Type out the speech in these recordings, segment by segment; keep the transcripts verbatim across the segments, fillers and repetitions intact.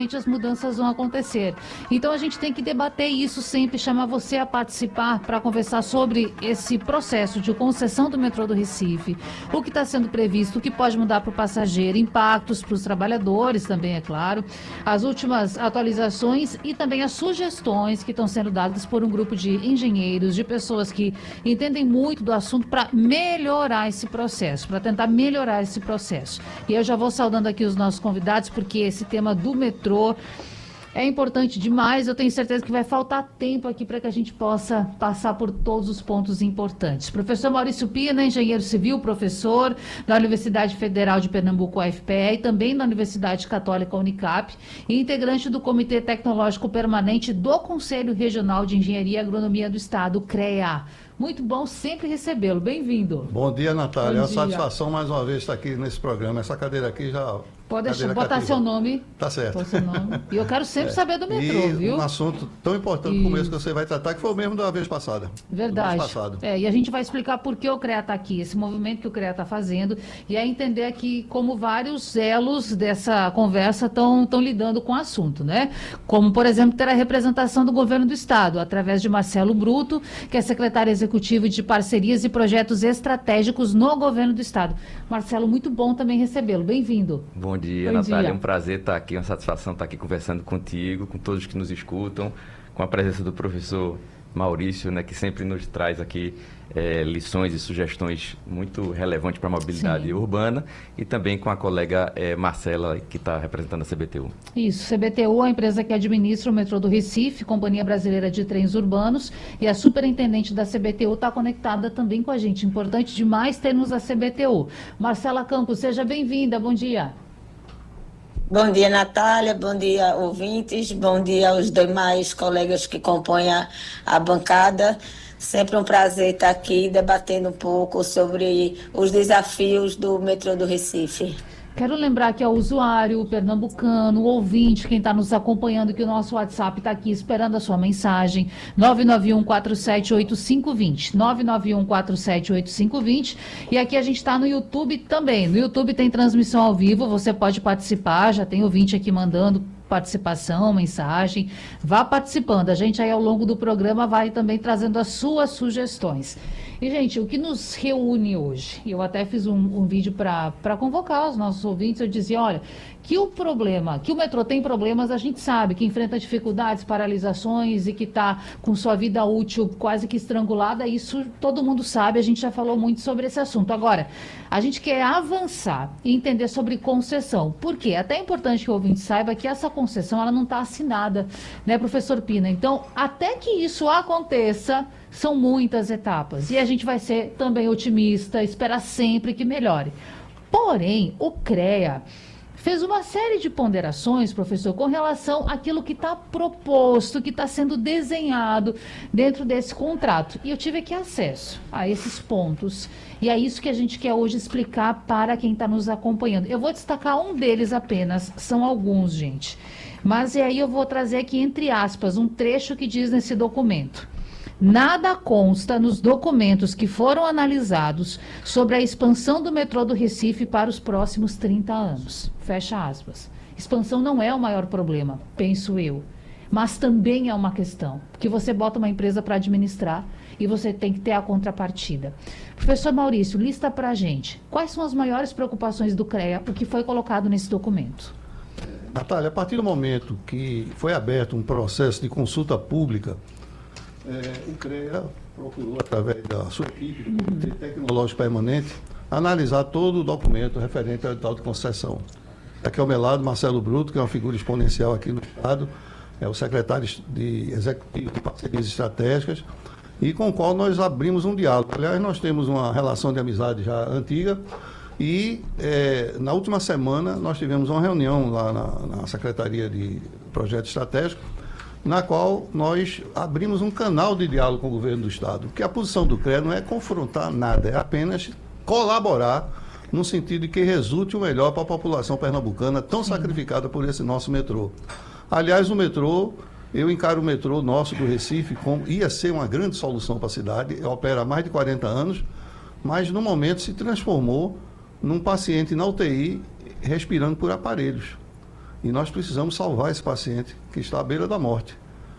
as mudanças vão acontecer. Então a gente tem que debater isso sempre, chamar você a participar para conversar sobre esse processo de concessão do metrô do Recife, o que está sendo previsto, o que pode mudar para o passageiro, impactos para os trabalhadores também, é claro, as últimas atualizações e também as sugestões que estão sendo dadas por um grupo de engenheiros, de pessoas que entendem muito do assunto para melhorar esse processo, para tentar melhorar esse processo. E eu já vou saudando aqui os nossos convidados, porque esse tema do metrô é importante demais. Eu tenho certeza que vai faltar tempo aqui para que a gente possa passar por todos os pontos importantes. Professor Maurício Pina, engenheiro civil, professor da Universidade Federal de Pernambuco, U F P E, e também da Universidade Católica Unicap, e integrante do Comitê Tecnológico Permanente do Conselho Regional de Engenharia e Agronomia do Estado, CREA. Muito bom sempre recebê-lo. Bem-vindo. Bom dia, Natália. É uma dia. satisfação mais uma vez estar aqui nesse programa. Essa cadeira aqui já... Pode deixar, botar cativa. Seu nome. Tá certo. Botar seu nome. E eu quero sempre é. saber do metrô, e viu? um assunto tão importante e... como esse que você vai tratar, que foi o mesmo da vez passada. Verdade. Do mês passado. É, e a gente vai explicar por que o CREA está aqui, esse movimento que o CREA está fazendo, e é entender aqui como vários elos dessa conversa estão lidando com o assunto, né? Como, por exemplo, ter a representação do governo do Estado, através de Marcelo Bruto, que é secretário executivo de Parcerias e Projetos Estratégicos no governo do Estado. Marcelo, muito bom também recebê-lo. Bem-vindo. Bom dia, Bom Natália. dia. É um prazer estar aqui, uma satisfação estar aqui conversando contigo, com todos que nos escutam, com a presença do professor Maurício, né, que sempre nos traz aqui é, lições e sugestões muito relevantes para a mobilidade Sim. urbana, e também com a colega é, Marcela, que está representando a C B T U. Isso, C B T U, a empresa que administra o metrô do Recife, Companhia Brasileira de Trens Urbanos, e a superintendente da C B T U está conectada também com a gente. Importante demais termos a C B T U. Marcela Campos, seja bem-vinda, bom dia. Bom dia, Natália, bom dia, ouvintes, bom dia aos demais colegas que compõem a, a bancada. Sempre um prazer estar aqui debatendo um pouco sobre os desafios do metrô do Recife. Quero lembrar que é o usuário, o pernambucano, o ouvinte, quem está nos acompanhando, que o nosso WhatsApp está aqui esperando a sua mensagem, nove nove um quatro sete oito cinco dois zero, nove nove um quatro sete oito cinco dois zero, e aqui a gente está no YouTube também. No YouTube tem transmissão ao vivo, você pode participar, já tem ouvinte aqui mandando participação, mensagem, vá participando. A gente aí ao longo do programa vai também trazendo as suas sugestões. E, gente, o que nos reúne hoje? Eu até fiz um, um vídeo para convocar os nossos ouvintes. Eu dizia, olha, que o problema, que o metrô tem problemas, a gente sabe, que enfrenta dificuldades, paralisações e que está com sua vida útil quase que estrangulada. Isso todo mundo sabe, a gente já falou muito sobre esse assunto. Agora, a gente quer avançar e entender sobre concessão. Por quê? É até importante que o ouvinte saiba que essa concessão ela não está assinada, né, professor Pina? Então, até que isso aconteça, são muitas etapas. E a gente vai ser também otimista, esperar sempre que melhore. Porém, o CREA fez uma série de ponderações, professor, com relação àquilo que está proposto, que está sendo desenhado dentro desse contrato. E eu tive aqui acesso a esses pontos. E é isso que a gente quer hoje explicar para quem está nos acompanhando. Eu vou destacar um deles apenas, são alguns, gente. Mas e aí eu vou trazer aqui, entre aspas, um trecho que diz nesse documento. Nada consta nos documentos que foram analisados sobre a expansão do metrô do Recife para os próximos trinta anos. Fecha aspas. Expansão não é o maior problema, penso eu. Mas também é uma questão, porque você bota uma empresa para administrar e você tem que ter a contrapartida. Professor Maurício, lista para a gente. Quais são as maiores preocupações do CREA, o que foi colocado nesse documento? Natália, a partir do momento que foi aberto um processo de consulta pública, É, o CREA procurou, através da sua equipe, do Comitê Tecnológico Permanente, analisar todo o documento referente ao edital de concessão. Aqui ao meu lado, Marcelo Bruto, que é uma figura exponencial aqui no Estado, é o secretário de Executivo de Parcerias Estratégicas, e com o qual nós abrimos um diálogo. Aliás, nós temos uma relação de amizade já antiga, e é, na última semana nós tivemos uma reunião lá na, na Secretaria de Projetos Estratégicos, na qual nós abrimos um canal de diálogo com o governo do Estado, porque a posição do CREA não é confrontar nada, é apenas colaborar no sentido de que resulte o melhor para a população pernambucana tão Sim. sacrificada por esse nosso metrô. Aliás, o metrô, eu encaro o metrô nosso do Recife como ia ser uma grande solução para a cidade, opera há mais de quarenta anos, mas no momento se transformou num paciente na U T I respirando por aparelhos. E nós precisamos salvar esse paciente que está à beira da morte.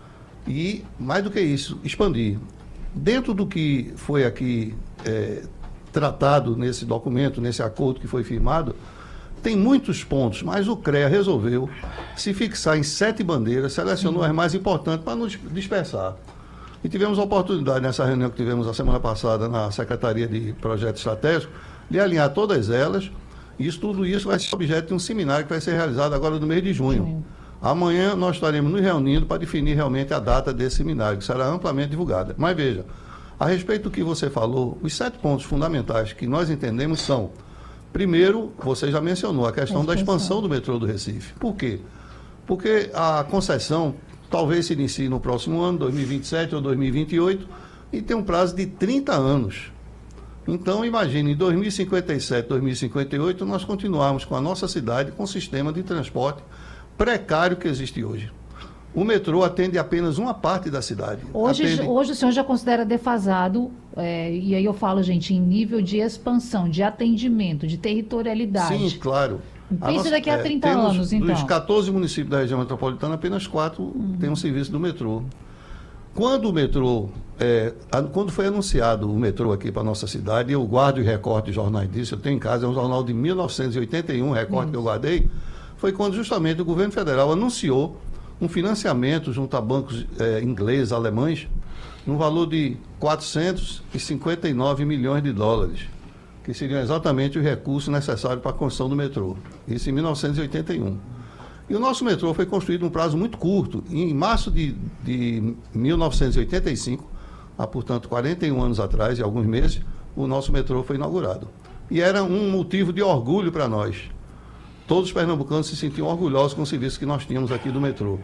E, mais do que isso, expandir. Dentro do que foi aqui é, tratado nesse documento, nesse acordo que foi firmado, tem muitos pontos, mas o CREA resolveu se fixar em sete bandeiras, selecionou as mais importantes para nos dispersar. E tivemos a oportunidade, nessa reunião que tivemos a semana passada na Secretaria de Projeto Estratégico, de alinhar todas elas. E isso, tudo isso vai ser objeto de um seminário que vai ser realizado agora no mês de junho. Sim. Amanhã nós estaremos nos reunindo para definir realmente a data desse seminário, que será amplamente divulgada. Mas veja, a respeito do que você falou, os sete pontos fundamentais que nós entendemos são: primeiro, você já mencionou a questão da expansão do metrô do Recife. Por quê? Porque a concessão talvez se inicie no próximo ano, dois mil e vinte e sete ou dois mil e vinte e oito, e tem um prazo de trinta anos. Então, imagine, em dois mil e cinquenta e sete, dois mil e cinquenta e oito, nós continuarmos com a nossa cidade com o sistema de transporte precário que existe hoje. O metrô atende apenas uma parte da cidade. Hoje, atende... hoje o senhor já considera defasado, é, e aí eu falo, gente, em nível de expansão, de atendimento, de territorialidade. Sim, claro. Pensa daqui a trinta é, temos, anos, então. Dos quatorze municípios da região metropolitana, apenas quatro uhum. têm um serviço do metrô. Quando o metrô, é, a, quando foi anunciado o metrô aqui para a nossa cidade, eu guardo o recorte de jornais disso, eu tenho em casa, é um jornal de mil novecentos e oitenta e um, o recorte que eu guardei, foi quando justamente o governo federal anunciou um financiamento junto a bancos é, ingleses, alemães, no valor de quatrocentos e cinquenta e nove milhões de dólares, que seriam exatamente os recursos necessários para a construção do metrô. Isso em mil novecentos e oitenta e um. E o nosso metrô foi construído num prazo muito curto. Em março de, de mil novecentos e oitenta e cinco, há, portanto, quarenta e um anos atrás, e alguns meses, o nosso metrô foi inaugurado. E era um motivo de orgulho para nós. Todos os pernambucanos se sentiam orgulhosos com o serviço que nós tínhamos aqui do metrô.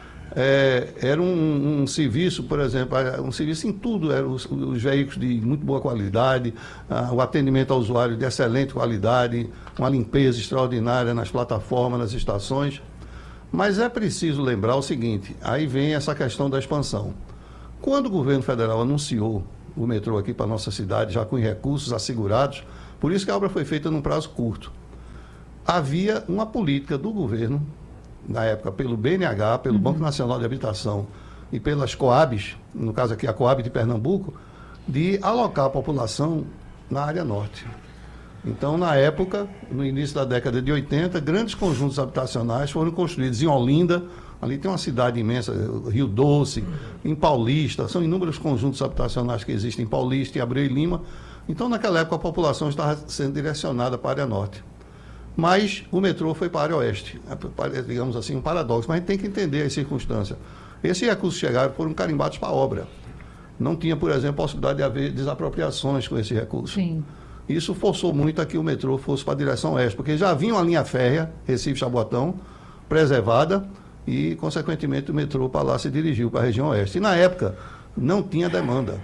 É, era um, um serviço, por exemplo, um serviço em tudo, eram os, os veículos de muito boa qualidade, ah, o atendimento ao usuário de excelente qualidade, uma limpeza extraordinária nas plataformas, nas estações. Mas é preciso lembrar o seguinte, aí vem essa questão da expansão. Quando o governo federal anunciou o metrô aqui para a nossa cidade, já com recursos assegurados, por isso que a obra foi feita num prazo curto, havia uma política do governo, na época pelo B N H, pelo uhum. Banco Nacional de Habitação e pelas Coabs, no caso aqui a Coab de Pernambuco, de alocar a população na área norte. Então, na época, no início da década de oitenta, grandes conjuntos habitacionais foram construídos em Olinda, ali tem uma cidade imensa, Rio Doce, em Paulista, são inúmeros conjuntos habitacionais que existem em Paulista, em Abreu e Lima. Então, naquela época, a população estava sendo direcionada para a área norte. Mas o metrô foi para a área oeste, digamos assim, um paradoxo, mas a gente tem que entender as circunstâncias. Esses recursos chegaram, foram carimbados para a obra. Não tinha, por exemplo, possibilidade de haver desapropriações com esse recurso. Sim. Isso forçou muito a que o metrô fosse para a direção oeste, porque já vinha uma linha férrea, Recife-Jaboatão, preservada, e, consequentemente, o metrô para lá se dirigiu para a região oeste. E, na época, não tinha demanda.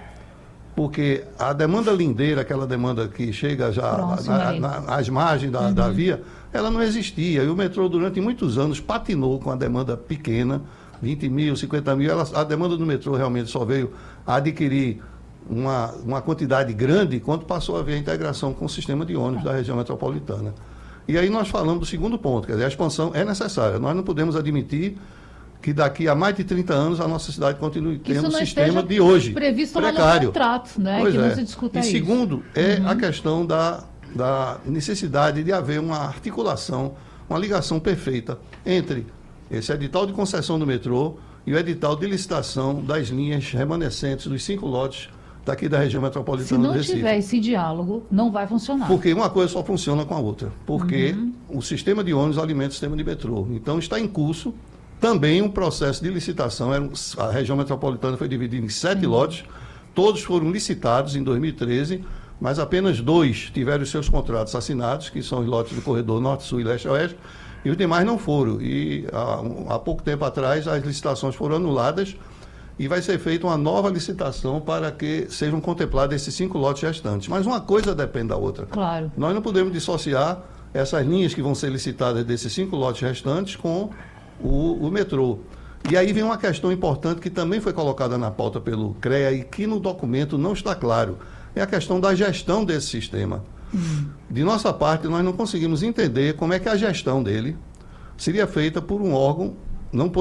Porque a demanda lindeira, aquela demanda que chega já na, na, às margens da, uhum. da via, ela não existia. E o metrô, durante muitos anos, patinou com a demanda pequena, vinte mil, cinquenta mil. Ela, a demanda do metrô realmente só veio a adquirir uma, uma quantidade grande quando passou a haver a integração com o sistema de ônibus da região metropolitana. E aí nós falamos do segundo ponto, quer dizer, a expansão é necessária. Nós não podemos admitir que daqui a mais de trinta anos a nossa cidade continue tendo o sistema de hoje, previsto precário. No contrato, né? Pois que é. não se discuta e isso. segundo, é uhum. a questão da, da necessidade de haver uma articulação, uma ligação perfeita entre esse edital de concessão do metrô e o edital de licitação das linhas remanescentes dos cinco lotes daqui da região metropolitana do Recife. Se não tiver esse diálogo, não vai funcionar. Porque uma coisa só funciona com a outra. Porque uhum. o sistema de ônibus alimenta o sistema de metrô. Então está em curso também um processo de licitação. A região metropolitana foi dividida em sete uhum. lotes, todos foram licitados em dois mil e treze, mas apenas dois tiveram os seus contratos assinados, que são os lotes do corredor Norte-Sul e Leste-Oeste, e os demais não foram. E há, há pouco tempo atrás as licitações foram anuladas e vai ser feita uma nova licitação para que sejam contemplados esses cinco lotes restantes. Mas uma coisa depende da outra. Claro. Nós não podemos dissociar essas linhas que vão ser licitadas desses cinco lotes restantes com O, o metrô. E aí vem uma questão importante que também foi colocada na pauta pelo CREA e que no documento não está claro. É a questão da gestão desse sistema. Uhum. De nossa parte, nós não conseguimos entender como é que a gestão dele seria feita por um órgão, não